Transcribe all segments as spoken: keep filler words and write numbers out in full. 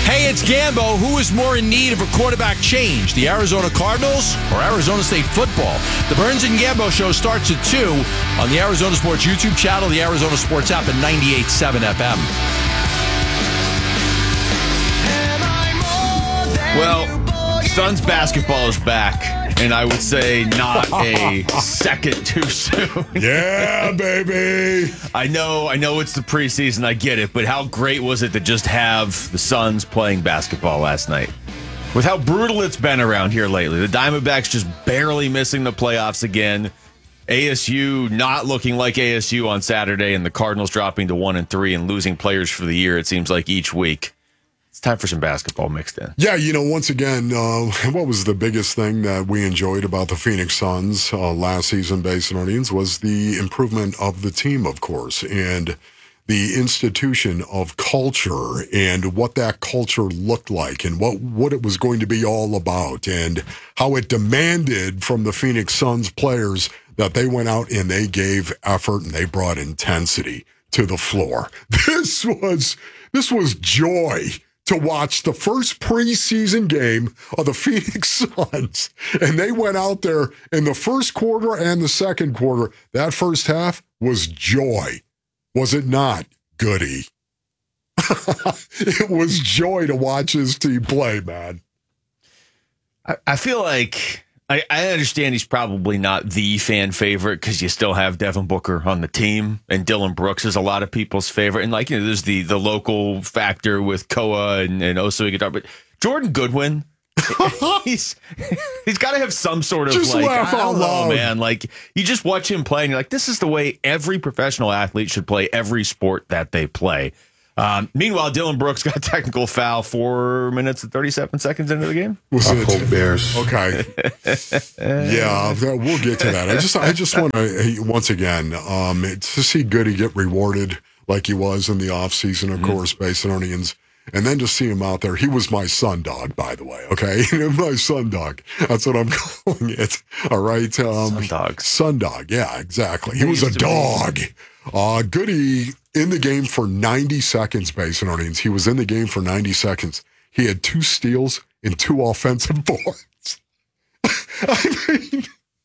Hey, it's Gambo. Who is more in need of a quarterback change, the Arizona Cardinals or Arizona State football? The Burns and Gambo show starts at two on the Arizona Sports YouTube channel, the Arizona Sports app, and ninety-eight point seven F M. Well, Suns basketball is back. And I would say not a second too soon. Yeah, baby. I know, I know it's the preseason. I get it. But how great was it to just have the Suns playing basketball last night? With how brutal it's been around here lately. The Diamondbacks just barely missing the playoffs again. A S U not looking like A S U on Saturday. And the Cardinals dropping to one and three and losing players for the year, it seems like, each week. It's time for some basketball mixed in. Yeah, you know, once again, uh, what was the biggest thing that we enjoyed about the Phoenix Suns uh, last season, Basin Onions, was the improvement of the team, of course, and the institution of culture and what that culture looked like and what, what it was going to be all about and how it demanded from the Phoenix Suns players that they went out and they gave effort and they brought intensity to the floor. This was, this was joy to watch the first preseason game of the Phoenix Suns. And they went out there in the first quarter and the second quarter. That first half was joy. Was it not, Goody? It was joy to watch his team play, man. I, I feel like... I, I understand he's probably not the fan favorite because you still have Devin Booker on the team, and Dylan Brooks is a lot of people's favorite. And, like, you know, there's the the local factor with Koa and, and Oso Guitar. But Jordan Goodwin, he's he's got to have some sort of, just like, laugh I don't out know, loud. man. Like, you just watch him play, and you're like, this is the way every professional athlete should play every sport that they play. Um, meanwhile, Dylan Brooks got a technical foul four minutes and thirty-seven seconds into the game. Was I it? hope Bears. Okay. Yeah, we'll get to that. I just, I just want to once again um, to see Goody get rewarded like he was in the offseason, of mm-hmm. course, Basin Onions, and then to see him out there. He was my sun dog, by the way. Okay, my sun dog. That's what I'm calling it. All right, um, sun dog. Sun dog. Yeah, exactly. He was a dog. Uh, Goody in the game for ninety seconds, Basin Onions. He was in the game for ninety seconds. He had two steals and two offensive boards. I mean,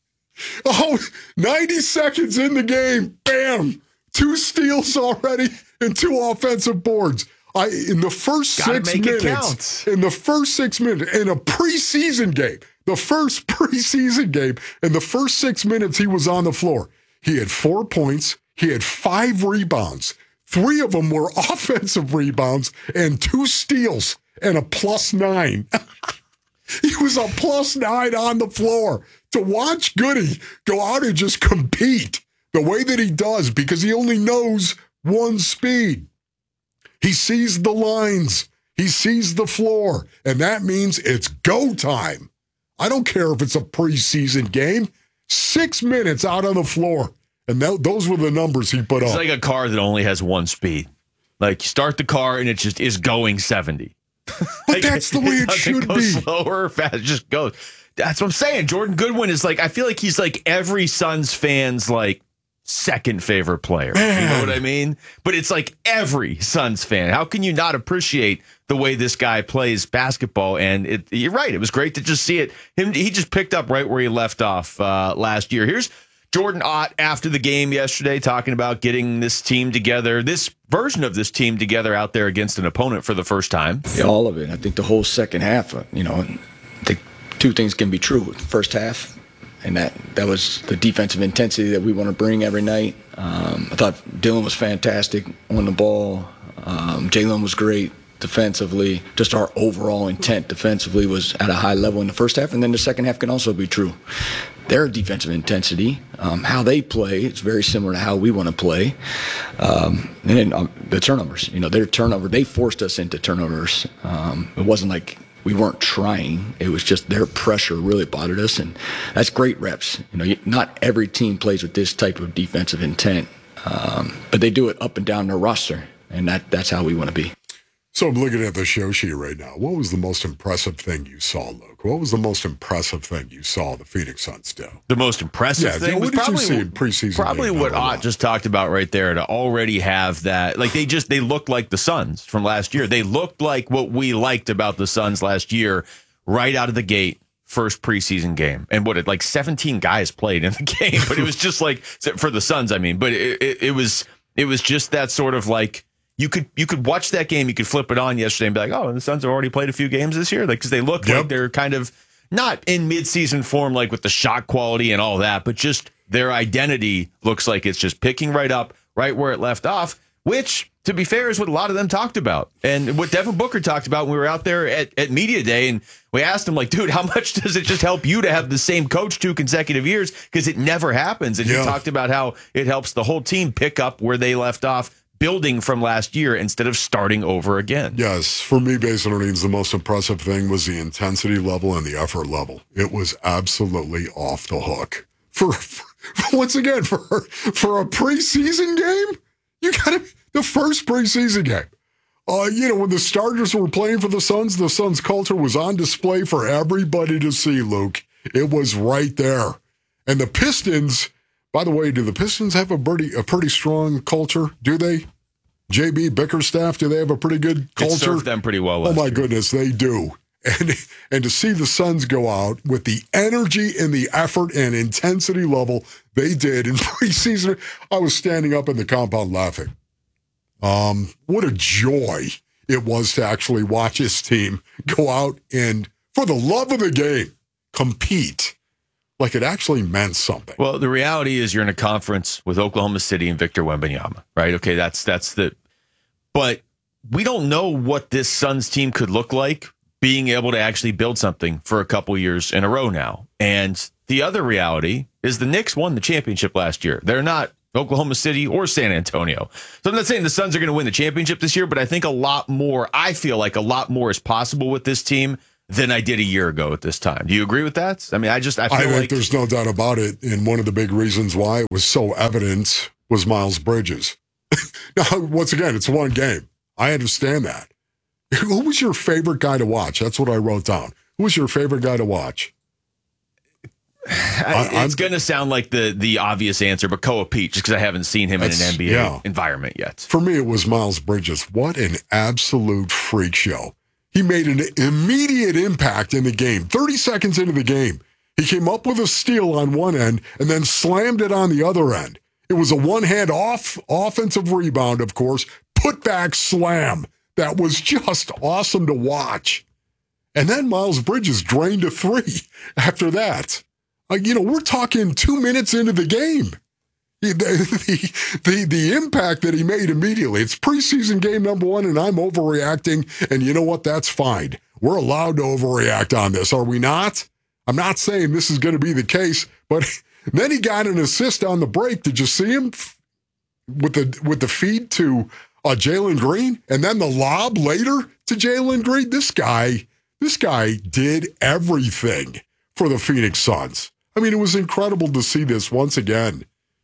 oh, ninety seconds in the game, bam, two steals already and two offensive boards. I in the first Gotta six make minutes, it count. in the first six minutes, in a preseason game, the first preseason game, in the first six minutes he was on the floor, he had four points. He had five rebounds. Three of them were offensive rebounds and two steals and a plus nine. He was a plus nine on the floor. To watch Goody go out and just compete the way that he does because he only knows one speed. He sees the lines. He sees the floor. And that means it's go time. I don't care if it's a preseason game. Six minutes out on the floor. And that, those were the numbers he put it's up. It's like a car that only has one speed. Like, you start the car and it just is going seventy. But like, that's the way it, it should go be. Slower or fast, it just goes. That's what I'm saying. Jordan Goodwin is like, I feel like he's like every Suns fan's like second favorite player. Man. You know what I mean? But it's like every Suns fan. How can you not appreciate the way this guy plays basketball? And it, you're right. It was great to just see it. Him, he just picked up right where he left off uh, last year. Here's Jordan Ott after the game yesterday talking about getting this team together, this version of this team together out there against an opponent for the first time. Yeah, all of it. I think the whole second half, uh, you know, I think two things can be true. First half, and that, that was the defensive intensity that we want to bring every night. Um, I thought Dylan was fantastic on the ball. Um, Jalen was great defensively. Just our overall intent defensively was at a high level in the first half, and then the second half can also be true. Their defensive intensity, um, how they play, it's very similar to how we want to play. Um, and then um, the turnovers, you know, their turnover, they forced us into turnovers. Um, it wasn't like we weren't trying. It was just their pressure really bothered us, and that's great reps. You know, not every team plays with this type of defensive intent, um, but they do it up and down their roster, and that that's how we want to be. So I'm looking at the show sheet right now. What was the most impressive thing you saw, Luke? What was the most impressive thing you saw the Phoenix Suns do? The most impressive Yeah, thing what was did you probably see in preseason probably game what number Ott one? just talked about right there. To already have that, like they just they looked like the Suns from last year. They looked like what we liked about the Suns last year, right out of the gate. First preseason game, and what it like seventeen guys played in the game, but it was just like for the Suns. I mean, but it, it, it was it was just that sort of like. You could you could watch that game. You could flip it on yesterday and be like, "Oh, the Suns have already played a few games this year," like because they look Yep. like they're kind of not in midseason form, like with the shot quality and all that, but just their identity looks like it's just picking right up, right where it left off. Which, to be fair, is what a lot of them talked about, and what Devin Booker talked about when we were out there at, at media day, and we asked him, like, "Dude, how much does it just help you to have the same coach two consecutive years? Because it never happens." And Yeah. he talked about how it helps the whole team pick up where they left off, building from last year instead of starting over again. Yes, for me, Basin Orleans, the most impressive thing was the intensity level and the effort level. It was absolutely off the hook. For, for once again, for for a preseason game, you got to the first preseason game. Uh, you know, when the starters were playing for the Suns, the Suns culture was on display for everybody to see, Luke. It was right there. And the Pistons, by the way, do the Pistons have a pretty a pretty strong culture? Do they? J B Bickerstaff, do they have a pretty good It culture? served them pretty well. Oh last my year. goodness, they do. And and to see the Suns go out with the energy and the effort and intensity level they did in preseason, I was standing up in the compound laughing. Um, what a joy it was to actually watch his team go out and, for the love of the game, compete like it actually meant something. Well, the reality is you're in a conference with Oklahoma City and Victor Wembanyama, right? Okay, that's that's the. But we don't know what this Suns team could look like being able to actually build something for a couple years in a row now. And the other reality is the Knicks won the championship last year. They're not Oklahoma City or San Antonio. So I'm not saying the Suns are going to win the championship this year, but I think a lot more, I feel like a lot more is possible with this team than I did a year ago at this time. Do you agree with that? I mean, I just, I feel I think like there's no doubt about it. And one of the big reasons why it was so evident was Miles Bridges. Now, once again, it's one game. I understand that. Who was your favorite guy to watch? That's what I wrote down. Who was your favorite guy to watch? I, I- it's going to sound like the the obvious answer, but Koa Pete, just because I haven't seen him in an That's- N B A yeah. environment yet. For me, it was Miles Bridges. What an absolute freak show. He made an immediate impact in the game. thirty seconds into the game, he came up with a steal on one end and then slammed it on the other end. It was a one-hand off offensive rebound, of course, put back slam. That was just awesome to watch. And then Miles Bridges drained a three after that. Uh, you know, we're talking two minutes into the game. The, the, the, the impact that he made immediately. It's preseason game number one, and I'm overreacting. And you know what? That's fine. We're allowed to overreact on this, are we not? I'm not saying this is going to be the case, but then he got an assist on the break. Did you see him with the with the feed to uh, Jalen Green, and then the lob later to Jalen Green? This guy, this guy did everything for the Phoenix Suns. I mean, it was incredible to see this once again.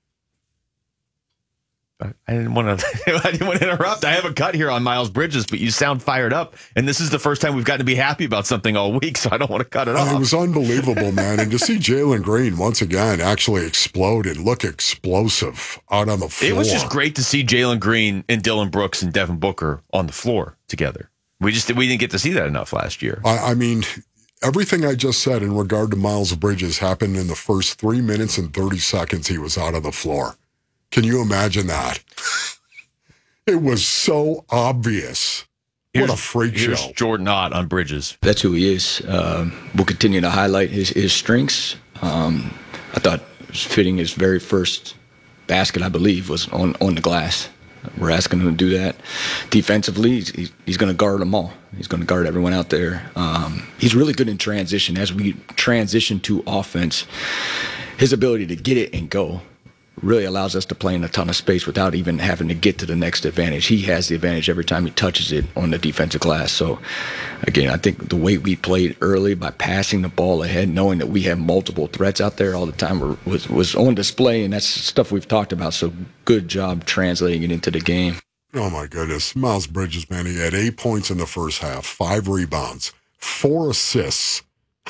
I didn't want to. I didn't want to interrupt. I have a cut here on Miles Bridges, but you sound fired up, and this is the first time we've gotten to be happy about something all week, so I don't want to cut it off. It was unbelievable, man. And to see Jalen Green once again actually explode and look explosive out on the floor. It was just great to see Jalen Green and Dylan Brooks and Devin Booker on the floor together. We just we didn't get to see that enough last year. I, I mean, everything I just said in regard to Miles Bridges happened in the first three minutes and thirty seconds he was out on the floor. Can you imagine that? It was so obvious. What a freak here's show. Jordan Ott on Bridges. That's who he is. Um, we'll continue to highlight his, his strengths. Um, I thought fitting his very first basket, I believe, was on, on the glass. We're asking him to do that. Defensively, he's, he's going to guard them all. He's going to guard everyone out there. Um, he's really good in transition. As we transition to offense, his ability to get it and go really allows us to play in a ton of space without even having to get to the next advantage. He has the advantage every time he touches it on the defensive glass. So, again, I think the way we played early by passing the ball ahead, knowing that we have multiple threats out there all the time, was, was on display, and that's stuff we've talked about. So good job translating it into the game. Oh, my goodness. Miles Bridges, man, he had eight points in the first half, five rebounds, four assists.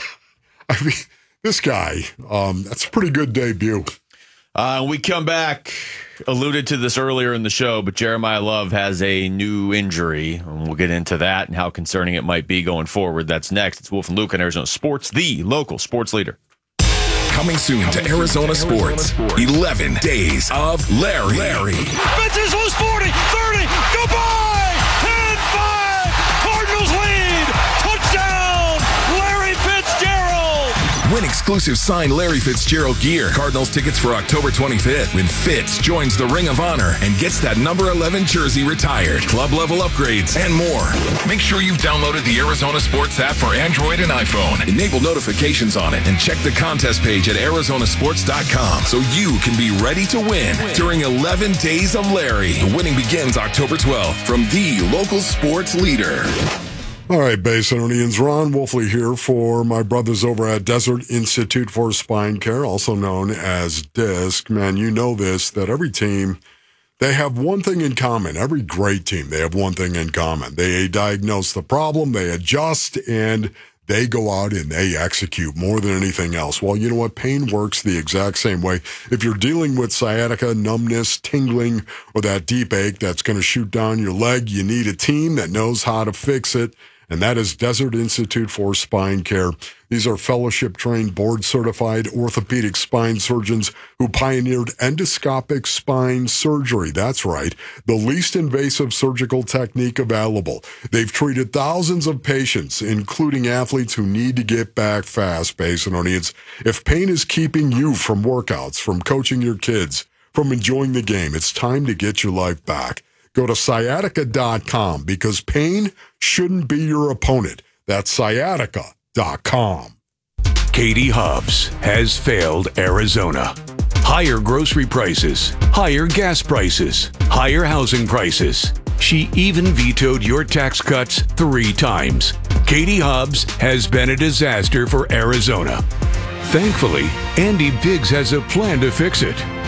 I mean, this guy, um, that's a pretty good debut. Uh, we come back, alluded to this earlier in the show, but Jeremiah Love has a new injury, and we'll get into that and how concerning it might be going forward. That's next. It's Wolf and Luke on Arizona Sports, the local sports leader. Coming soon Coming to Arizona, soon to Arizona Sports. Sports. eleven Days of Larry. Larry. Fences lose forty, thirty, goodbye! ten five, Cardinals lead! Touchdown, Larry Fitzgerald! Win exclusive signed Larry Fitzgerald gear. Cardinals tickets for October twenty-fifth when Fitz joins the Ring of Honor and gets that number eleven jersey retired. Club level upgrades and more. Make sure you've downloaded the Arizona Sports app for Android and iPhone. Enable notifications on it and check the contest page at arizona sports dot com so you can be ready to win during eleven Days of Larry. The winning begins October twelfth from the local sports leader. All right, Basinonians, Ron Wolfley here for my brothers over at Desert Institute for Spine Care, also known as DISC. Man, you know this, that every team, they have one thing in common. Every great team, they have one thing in common. They diagnose the problem, they adjust, and they go out and they execute more than anything else. Well, you know what? Pain works the exact same way. If you're dealing with sciatica, numbness, tingling, or that deep ache that's going to shoot down your leg, you need a team that knows how to fix it. And that is Desert Institute for Spine Care. These are fellowship-trained, board-certified orthopedic spine surgeons who pioneered endoscopic spine surgery. That's right, the least invasive surgical technique available. They've treated thousands of patients, including athletes who need to get back fast, Basinonians. If pain is keeping you from workouts, from coaching your kids, from enjoying the game, it's time to get your life back. Go to sciatica dot com because pain shouldn't be your opponent. That's sciatica dot com. Katie Hobbs has failed Arizona. Higher grocery prices, higher gas prices, higher housing prices. She even vetoed your tax cuts three times. Katie Hobbs has been a disaster for Arizona. Thankfully, Andy Biggs has a plan to fix it.